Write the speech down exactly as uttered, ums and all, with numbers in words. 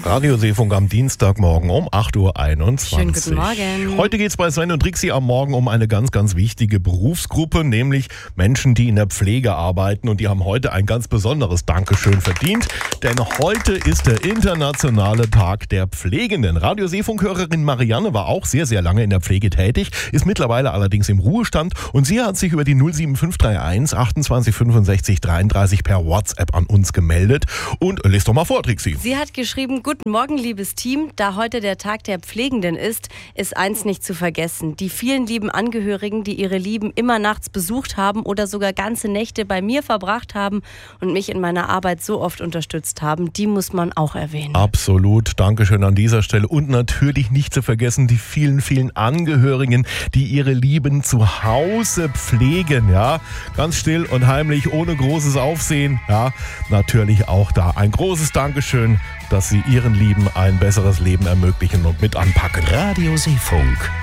Radio Seefunk am Dienstagmorgen um acht Uhr einundzwanzig. Schönen guten Morgen. Heute geht es bei Sven und Trixie am Morgen um eine ganz, ganz wichtige Berufsgruppe, nämlich Menschen, die in der Pflege arbeiten. Und die haben heute ein ganz besonderes Dankeschön verdient, denn heute ist der internationale Tag der Pflegenden. Radio Seefunk-Hörerin Marianne war auch sehr, sehr lange in der Pflege tätig, ist mittlerweile allerdings im Ruhestand und sie hat sich über die null sieben fünf drei eins achtundzwanzig fünfundsechzig dreiunddreißig per WhatsApp an uns gemeldet. Und lest doch mal vor, Trixie. Sie hat geschrieben: Guten Morgen, liebes Team. Da heute der Tag der Pflegenden ist, ist eins nicht zu vergessen. Die vielen lieben Angehörigen, die ihre Lieben immer nachts besucht haben oder sogar ganze Nächte bei mir verbracht haben und mich in meiner Arbeit so oft unterstützt haben, die muss man auch erwähnen. Absolut. Dankeschön an dieser Stelle. Und natürlich nicht zu vergessen die vielen, vielen Angehörigen, die ihre Lieben zu Hause pflegen. Ja, ganz still und heimlich, ohne großes Aufsehen. Ja, natürlich auch da ein großes Dankeschön, dass sie ihren Lieben ein besseres Leben ermöglichen und mit anpacken. Radio Seefunk.